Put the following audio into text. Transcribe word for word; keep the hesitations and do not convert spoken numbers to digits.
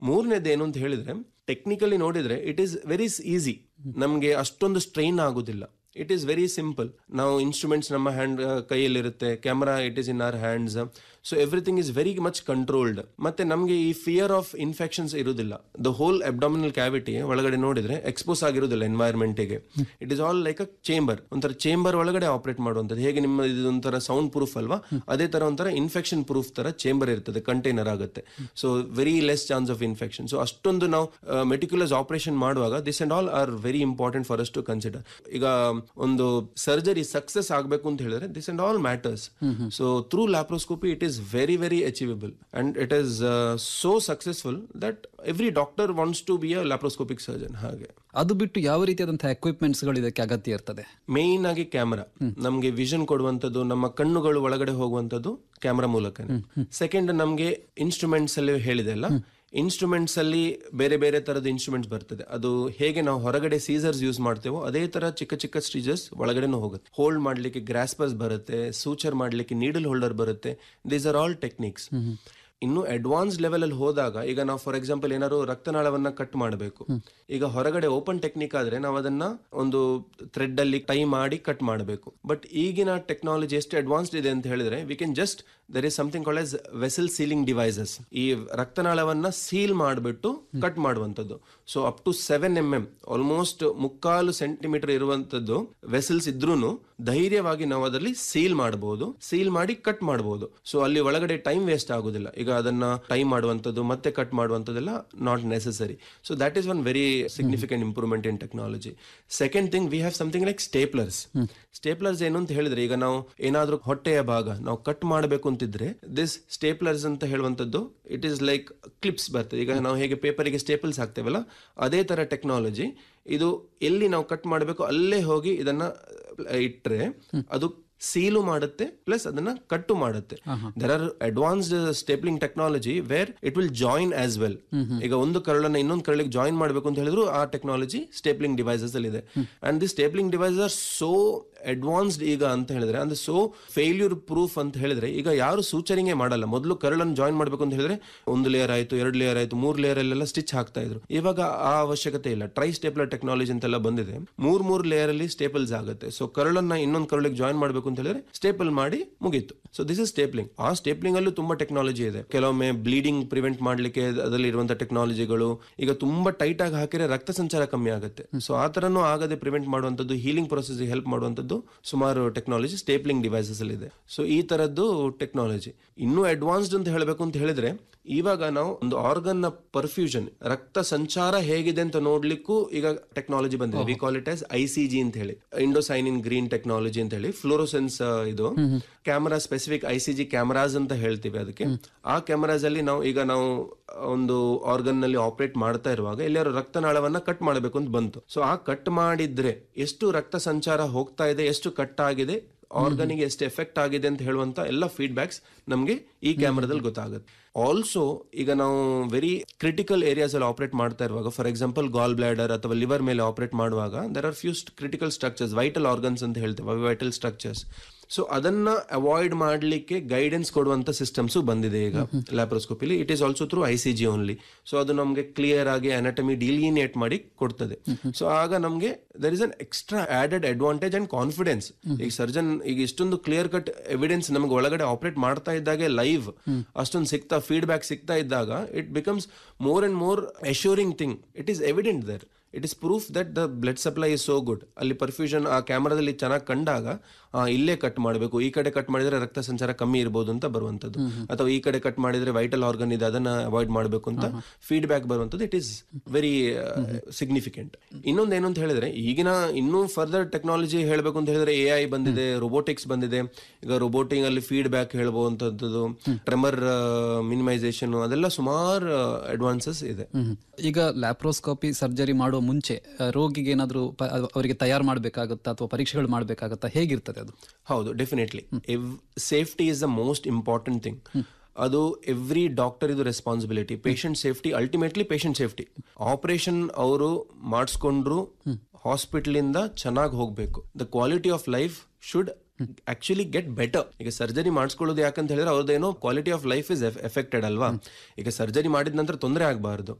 ಮೂರನೇದು ಏನು ಅಂತ ಹೇಳಿದ್ರೆ, ಟೆಕ್ನಿಕಲಿ ನೋಡಿದ್ರೆ ಇಟ್ ಈಸ್ ವೆರಿ ಈಸಿ, ನಮ್ಗೆ ಅಷ್ಟೊಂದು ಸ್ಟ್ರೈನ್ ಆಗುದಿಲ್ಲ. It is very simple. ನಾವು ಇನ್ಸ್ಟ್ರೂಮೆಂಟ್ಸ್ ನಮ್ಮ hand ಕೈಯಲ್ಲಿರುತ್ತೆ, camera it is in our hands, so everything is very much controlled. ಮತ್ತೆ ನಮಗೆ ಈ ಫಿಯರ್ ಆಫ್ ಇನ್ಫೆಕ್ಷನ್ಸ್ ಇರುವುದಿಲ್ಲ. ದ ಹೋಲ್ ಅಬ್ಡಾಮಿನಲ್ ಕ್ಯಾವಿಟಿ ಒಳಗಡೆ ನೋಡಿದ್ರೆ ಎಕ್ಸ್ಪೋಸ್ ಆಗಿರುವುದಿಲ್ಲ ಎನ್ವೈರ್ಮೆಂಟ್ಗೆ. It is all like a chamber, ಒಂಥರ ಚೇಂಬರ್ ಒಳಗಡೆ ಆಪರೇಟ್ ಮಾಡುವಂಥದ್ದು. ಹೇಗೆ ನಿಮ್ಮ ಇದು ಒಂಥರ ಸೌಂಡ್ ಪ್ರೂಫ್ ಅಲ್ವಾ, ಅದೇ ತರ ಒಂಥರ ಇನ್ಫೆಕ್ಷನ್ ಪ್ರೂಫ್ ತರ ಚೇಂಬರ್ ಇರ್ತದೆ, ಕಂಟೈನರ್ ಆಗುತ್ತೆ. So very less chance of infection. So ಅಷ್ಟೊಂದು ನಾವು ಮೆಟಿಕ್ಯುಲಸ್ ಆಪರೇಷನ್ ಮಾಡುವಾಗ this and all are very important for us to consider. ಈಗ ಒಂದು ಸರ್ಜರಿ ಸಕ್ಸಸ್ ಆಗಬೇಕು ಅಂತ ಹೇಳಿದ್ರೆ this and all matters. So through laparoscopy it is very very achievable and it is so successful that every doctor wants to be a laparoscopic surgeon. ಹಾಗೆ ಅದು ಬಿಟ್ಟು ಯಾವ ರೀತಿಯಾದಂತಹ ಎಕ್ವಿಪ್ಮೆಂಟ್ಸ್ ಗಳು ಇದಕ್ಕೆ ಅಗತ್ಯ ಇರ್ತದೆ? ಮೇನ್ ಆಗಿ ಕ್ಯಾಮರಾ, ನಮ್ಗೆ ವಿಷನ್ ಕೊಡುವಂತದ್ದು, ನಮ್ಮ ಕಣ್ಣುಗಳು ಒಳಗಡೆ ಹೋಗುವಂತದ್ದು ಕ್ಯಾಮರಾ ಮೂಲಕನೇ. ಸೆಕೆಂಡ್, ನಮ್ಗೆ ಇನ್ಸ್ಟ್ರೂಮೆಂಟ್ಸ್ ಅಲ್ಲಿ ಹೇಳಿದೆ ಅಲ್ಲ, ಇನ್ಸ್ಟ್ರೂಮೆಂಟ್ಸ್ ಅಲ್ಲಿ ಬೇರೆ ಬೇರೆ ತರದ ಇನ್ಸ್ಟ್ರೂಮೆಂಟ್ಸ್ ಬರ್ತದೆ. ಅದು ಹೇಗೆ ನಾವು ಹೊರಗಡೆ ಸೀಸರ್ಸ್ ಯೂಸ್ ಮಾಡ್ತೇವೋ ಅದೇ ತರ ಚಿಕ್ಕ ಚಿಕ್ಕ ಸ್ಟಿಚಸ್ ಒಳಗಡೆನೂ ಹೋಗುತ್ತೆ. ಹೋಲ್ಡ್ ಮಾಡ್ಲಿಕ್ಕೆ ಗ್ರಾಸ್ಪರ್ಸ್ ಬರುತ್ತೆ, ಸೂಚರ್ ಮಾಡ್ಲಿಕ್ಕೆ ನೀಡಲ್ ಹೋಲ್ಡರ್ ಬರುತ್ತೆ. These are all techniques. ಇನ್ನು ಅಡ್ವಾನ್ಸ್ ಲೆವೆಲ್ ಅಲ್ಲಿ ಹೋದಾಗ, ಈಗ ನಾವು ಫಾರ್ ಎಕ್ಸಾಂಪಲ್ ಏನಾದ್ರು ರಕ್ತನಾಳವನ್ನ ಕಟ್ ಮಾಡಬೇಕು, ಈಗ ಹೊರಗಡೆ ಓಪನ್ ಟೆಕ್ನಿಕ್ ಆದ್ರೆ ನಾವು ಅದನ್ನ ಒಂದು ಥ್ರೆಡ್ ಅಲ್ಲಿ ಟೈ ಮಾಡಿ ಕಟ್ ಮಾಡಬೇಕು. ಬಟ್ ಈಗಿನ ಟೆಕ್ನಾಲಜಿ ಎಷ್ಟು ಅಡ್ವಾನ್ಸ್ಡ್ ಇದೆ ಅಂತ ಹೇಳಿದ್ರೆ, we can just there is something called as vessel ceiling devices. ಈ ರಕ್ತನಾಳವನ್ನ ಸೀಲ್ ಮಾಡಿಬಿಟ್ಟು ಕಟ್ ಮಾಡುವಂತದ್ದು. So up to seven M M almost ಮುಕ್ಕಾಲು ಸೆಂಟಿಮೀಟರ್ ಇರುವಂತದ್ದು ವೆಸಲ್ಸ್ ಇದ್ರೂನು ಧೈರ್ಯವಾಗಿ ನಾವು ಅದರಲ್ಲಿ ಸೀಲ್ ಮಾಡಬಹುದು, ಸೀಲ್ ಮಾಡಿ ಕಟ್ ಮಾಡಬಹುದು. ಸೊ ಅಲ್ಲಿ ಒಳಗಡೆ ಟೈಮ್ ವೇಸ್ಟ್ ಆಗುದಿಲ್ಲ. ಈಗ ಅದನ್ನ ಟೈಮ್ ಮಾಡುವಂತದ್ದು ಮತ್ತೆ cut ಮಾಡುವಂತದ್ದೆಲ್ಲ not necessary. So that is one very significant improvement in technology. Second thing, we have something like ಸ್ಟೇಪ್ಲರ್ಸ್. ಸ್ಟೇಪ್ಲರ್ಸ್ ಏನು ಅಂತ ಹೇಳಿದ್ರೆ, ಈಗ ನಾವು ಏನಾದ್ರೂ ಹೊಟ್ಟೆಯ ಭಾಗ ನಾವು ಕಟ್ ಮಾಡಬೇಕು ಅಂತಿದ್ರೆ ದಿಸ್ ಸ್ಟೇಪ್ಲರ್ಸ್ ಅಂತ ಹೇಳುವಂತದ್ದು ಇಟ್ ಈಸ್ ಲೈಕ್ ಕ್ಲಿಪ್ಸ್ ಬರ್ತದೆ. ಈಗ ನಾವು ಹೇಗೆ ಪೇಪರಿಗೆ ಸ್ಟೇಪಲ್ಸ್ ಹಾಕ್ತೇವಲ್ಲ, ಅದೇ ತರ ಟೆಕ್ನಾಲಜಿ ಇದು. ಎಲ್ಲಿ ನಾವು ಕಟ್ ಮಾಡಬೇಕು ಅಲ್ಲೇ ಹೋಗಿ ಇದನ್ನ ಇಟ್ರೆ ಅದು ಸೀಲು ಮಾಡುತ್ತೆ, ಪ್ಲಸ್ ಅದನ್ನ ಕಟ್ಟು ಮಾಡುತ್ತೆ. There are advanced stapling technology where it will join as well. ಈಗ ಒಂದು ಕರಳನ್ನ ಇನ್ನೊಂದು ಕರಳಿಗೆ ಜಾಯಿನ್ ಮಾಡಬೇಕು ಅಂತ ಹೇಳಿದ್ರು ಆ ಟೆಕ್ನಾಲಜಿ ಸ್ಟೇಪ್ಲಿಂಗ್ ಡಿವೈಸಸ್ ಅಲ್ಲಿ ಇದೆ. And the stapling devices are so advanced ಈಗ ಅಂತ ಹೇಳಿದ್ರೆ, ಅಂದ್ರೆ ಸೋ ಫೇಲ್ಯೂರ್ ಪ್ರೂಫ್ ಅಂತ ಹೇಳಿದ್ರೆ, ಈಗ ಯಾರು ಸೂಚರಿಂಗೇ ಮಾಡಲ್ಲ. ಮೊದಲು ಕರಳನ್ನು ಜಾಯಿನ್ ಮಾಡಬೇಕು ಅಂತ ಹೇಳಿದ್ರೆ ಒಂದು ಲೇಯರ್ ಆಯ್ತು, ಎರಡು ಲೇಯರ್ ಆಯ್ತು, ಮೂರ್ ಲೇಯರ್ ಅಲ್ಲೆಲ್ಲ ಸ್ಟಿಚ್ ಹಾಕ್ತಾ ಇದ್ರು. ಇವಾಗ ಆ ಅವಶ್ಯಕತೆ ಇಲ್ಲ. ಟ್ರೈ ಸ್ಟೇಪ್ಲರ್ ಟೆಕ್ನಾಲಜಿ ಅಂತೆಲ್ಲ ಬಂದಿದೆ. ಮೂರ್ ಮೂರ್ ಲೇಯರ್ ಅಲ್ಲಿ ಸ್ಟೇಪಲ್ಸ್ ಆಗುತ್ತೆ. ಸೊ ಕರಳನ್ನ ಇನ್ನೊಂದು ಕರಳಿಗೆ ಜಾಯಿನ್ ಮಾಡಬೇಕು ಅಂತ ಹೇಳಿದ್ರೆ ಸ್ಟೇಪಲ್ ಮಾಡಿ ಮುಗೀತು. So this is stapling. ಆ ಸ್ಟೇಪ್ಲಿಂಗ್ ಅಲ್ಲೂ ತುಂಬಾ ಟೆಕ್ನಾಲಜಿ ಇದೆ. ಕೆಲವೊಮ್ಮೆ ಬ್ಲೀಡಿಂಗ್ ಪ್ರಿವೆಂಟ್ ಮಾಡ್ಲಿಕ್ಕೆ ಅದರಲ್ಲಿ ಇರುವಂತಹ ಟೆಕ್ನಾಲಜಿಗಳು. ಈಗ ತುಂಬಾ ಟೈಟ್ ಆಗಿ ಹಾಕಿದ್ರೆ ರಕ್ತ ಸಂಚಾರ ಕಮ್ಮಿ ಆಗುತ್ತೆ. ಸೊ ಆ ತರನು ಆಗದೆ ಪ್ರಿವೆಂಟ್ ಮಾಡುವಂತದ್ದು, ಹೀಲಿಂಗ್ ಪ್ರೊಸೆಸ್ ಹೆಲ್ಪ್ ಮಾಡುವಂತದ್ದು ಸುಮಾರು ಟೆಕ್ನಾಲಜಿ ಸ್ಟೇಪ್ಲಿಂಗ್ ಡಿವೈಸಸ್ ಅಲ್ಲಿ ಇದೆ. ಸೊ ಈ ತರದ್ದು ಟೆಕ್ನಾಲಜಿ. ಇನ್ನೂ ಅಡ್ವಾನ್ಸ್ಡ್ ಅಂತ ಹೇಳಬೇಕು ಅಂತ ಹೇಳಿದ್ರೆ, ಇವಾಗ ನಾವು ಒಂದು ಆರ್ಗನ್ ನ ಪರ್ಫ್ಯೂಷನ್, ರಕ್ತ ಸಂಚಾರ ಹೇಗಿದೆ ಅಂತ ನೋಡ್ಲಿಕ್ಕೂ ಈಗ ಟೆಕ್ನಾಲಜಿ ಬಂದಿದೆ. We call it as I C G ಅಂತ ಹೇಳಿ, ಇಂಡೋಸೈನಿನ್ ಗ್ರೀನ್ ಟೆಕ್ನಾಲಜಿ ಅಂತ ಹೇಳಿ. ಫ್ಲೋರೋಸೆನ್ಸ್ ಇದು camera specific I C G cameras ಅಂತ ಹೇಳ್ತೀವಿ ಅದಕ್ಕೆ. ಆ ಕ್ಯಾಮರಾಸ್ ಅಲ್ಲಿ ನಾವು ಈಗ ನಾವು ಒಂದು ಆರ್ಗನ್ ನಲ್ಲಿ ಆಪರೇಟ್ ಮಾಡ್ತಾ ಇರುವಾಗ ಎಲ್ಲರೂ ರಕ್ತನಾಳವನ್ನ ಕಟ್ ಮಾಡಬೇಕು ಅಂತ ಬಂತು. ಸೊ ಆ ಕಟ್ ಮಾಡಿದ್ರೆ ಎಷ್ಟು ರಕ್ತ ಸಂಚಾರ ಹೋಗ್ತಾ ಇದೆ, ಎಷ್ಟು ಕಟ್ ಆಗಿದೆ, ಆರ್ಗನಿಗೆ ಎಷ್ಟು ಎಫೆಕ್ಟ್ ಆಗಿದೆ ಅಂತ ಹೇಳುವಂತ ಎಲ್ಲ ಫೀಡ್ಬ್ಯಾಕ್ಸ್ ನಮಗೆ ಈ ಕ್ಯಾಮರಾದಲ್ಲಿ ಗೊತ್ತಾಗುತ್ತೆ. ಆಲ್ಸೋ ಈಗ ನಾವು ವೆರಿ ಕ್ರಿಟಿಕಲ್ ಏರಿಯಾಸ್ ಅಲ್ಲಿ ಆಪರೇಟ್ ಮಾಡ್ತಾ ಇರುವಾಗ, ಫಾರ್ ಎಕ್ಸಾಂಪಲ್ ಗಾಲ್ ಬ್ಲಾಡರ್ ಅಥವಾ ಲಿವರ್ ಮೇಲೆ ಆಪರೇಟ್ ಮಾಡುವಾಗ there are few critical structures, vital organs ಅಂತ ಹೇಳ್ತೇವೆ, ವೈಟಲ್ ಸ್ಟ್ರಕ್ಚರ್ಸ್. ಸೊ ಅದನ್ನ ಅವಾಯ್ಡ್ ಮಾಡ್ಲಿಕ್ಕೆ ಗೈಡೆನ್ಸ್ ಕೊಡುವಂತ ಸಿಸ್ಟಮ್ಸ್ ಬಂದಿದೆ ಈಗ ಲ್ಯಾಪ್ರೋಸ್ಕೋಪಿಲಿ. It is also through I C G only. So ಅದು ನಮಗೆ ಕ್ಲಿಯರ್ ಆಗಿ ಅನಾಟಮಿ ಡಿಲಿನಿಯೇಟ್ ಮಾಡಿ ಕೊಡ್ತದೆ. ಸೊ ಆಗ ನಮಗೆ there is an extra added advantage and confidence. ಈಗ ಸರ್ಜನ್ ಈಗ ಇಷ್ಟೊಂದು ಕ್ಲಿಯರ್ ಕಟ್ ಎವಿಡೆನ್ಸ್ ನಮಗೆ ಒಳಗಡೆ ಆಪರೇಟ್ ಮಾಡ್ತಾ ಇದ್ದಾಗೆ ಲೈವ್ ಅಷ್ಟೊಂದು ಸಿಗ್ತಾ ಫೀಡ್ಬ್ಯಾಕ್ ಸಿಗ್ತಾ ಇದ್ದಾಗ it becomes more and more assuring thing. It is evident there. It is proof that the blood supply is so good. ಅಲ್ಲಿ ಪರ್ಫ್ಯೂಷನ್ ಆ ಕ್ಯಾಮರಾದಲ್ಲಿ ಚೆನ್ನಾಗಿ ಕಂಡಾಗ ಇಲ್ಲೇ ಕಟ್ ಮಾಡಬೇಕು, ಈ ಕಡೆ ಕಟ್ ಮಾಡಿದ್ರೆ ರಕ್ತ ಸಂಚಾರ ಕಮ್ಮಿ ಇರಬಹುದು ಅಂತ ಬರುವಂತದ್ದು, ಅಥವಾ ಈ ಕಡೆ ಕಟ್ ಮಾಡಿದ್ರೆ ವೈಟಲ್ ಆರ್ಗನ್ ಇದೆ ಅದನ್ನ ಅವಾಯ್ಡ್ ಮಾಡಬೇಕು ಅಂತ ಫೀಡ್ಬ್ಯಾಕ್ ಬರುವಂತದ್ದು. It is very significant. ಇನ್ನೊಂದು ಏನು ಅಂತ ಹೇಳಿದ್ರೆ, ಈಗಿನ ಇನ್ನೂ ಫರ್ದರ್ ಟೆಕ್ನಾಲಜಿ ಹೇಳಬೇಕು ಅಂತ ಹೇಳಿದ್ರೆ ಎ ಐ ಬಂದಿದೆ, ರೋಬೋಟಿಕ್ಸ್ ಬಂದಿದೆ. ಈಗ ರೋಬೋಟಿಂಗ್ ಅಲ್ಲಿ ಫೀಡ್ಬ್ಯಾಕ್ ಹೇಳಬಹುದಂತದ್ದು, ಟ್ರೆಮರ್ ಮಿನಿಮೈಸೇಷನ್, ಅದೆಲ್ಲ ಸುಮಾರು ಅಡ್ವಾನ್ಸಸ್ ಇದೆ. ಈಗ ಲ್ಯಾಪ್ರೋಸ್ಕೋಪಿ ಸರ್ಜರಿ ಮಾಡುವ ಮುಂಚೆ ರೋಗಿಗೆ ಏನಾದರೂ ಅವರಿಗೆ ತಯಾರು ಮಾಡಬೇಕಾಗುತ್ತಾ ಅಥವಾ ಪರೀಕ್ಷೆಗಳು ಮಾಡಬೇಕಾಗುತ್ತಾ, ಹೇಗಿರ್ತದೆ ಅದು? ಹೌದು, definitely. Safety is the most important thing. ಅದು ಎವ್ರಿ ಡಾಕ್ಟರ್ ಇದು responsibility. Patient safety, ultimately patient safety. Operation ಅವರು ಮಾಡಿಸ್ಕೊಂಡ್ರು ಹಾಸ್ಪಿಟಲ್ ಇಂದ ಚೆನ್ನಾಗಿ ಹೋಗ್ಬೇಕು. The quality of life should actually get better. ಈಗ ಸರ್ಜರಿ ಮಾಡಿಸ್ಕೊಳ್ಳೋದು ಯಾಕಂತ ಹೇಳಿದ್ರೆ ಅವ್ರದ್ದೇನೋ quality of life is affected ಅಲ್ವಾ. ಈಗ ಸರ್ಜರಿ ಮಾಡಿದ ನಂತರ ತೊಂದರೆ ಆಗಬಾರ್ದು.